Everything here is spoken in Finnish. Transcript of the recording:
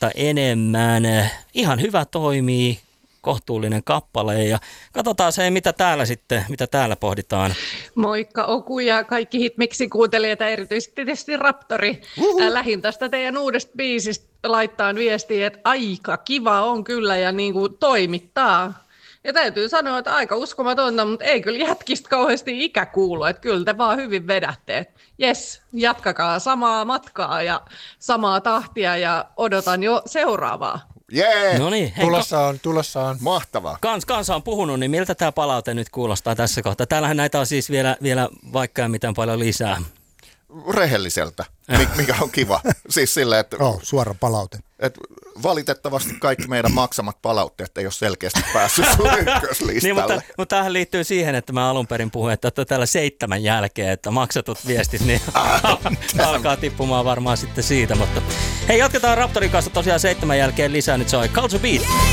dollareita enemmän. Ihan hyvä toimii, kohtuullinen kappale ja katsotaan se, mitä täällä pohditaan. Moikka Oku ja kaikki Hitmixin kuuntelijat ja erityisesti tietysti Raptori. Lähin tästä teidän uudesta biisistä laittaa viestiä, että aika kiva on kyllä ja niin kuin toimittaa. Ja täytyy sanoa, että aika uskomatonta, mutta ei kyllä jätkistä kauheasti ikä kuulu, että kyllä te vaan hyvin vedätte. Jes, jatkakaa samaa matkaa ja samaa tahtia ja odotan jo seuraavaa. Jee! No niin, Tulossa on. Mahtavaa. Kansa on puhunut, niin miltä tämä palaute nyt kuulostaa tässä kohtaa? Täällähän näitä on siis vielä vaikka ja mitään paljon lisää. Rehelliseltä, mikä on kiva. Siis silleen, että suora palaute. Että valitettavasti kaikki meidän maksamat palautteet ei ole selkeästi päässyt ykköslistalle. Niin, mutta tämähän liittyy siihen, että mä alun perin puhuin, että täällä 7 jälkeen, että maksatut viestit, niin alkaa tippumaan varmaan sitten siitä. Mutta hei, jatketaan Raptorin kanssa tosiaan 7 jälkeen lisää. Nyt se on Culture Beat.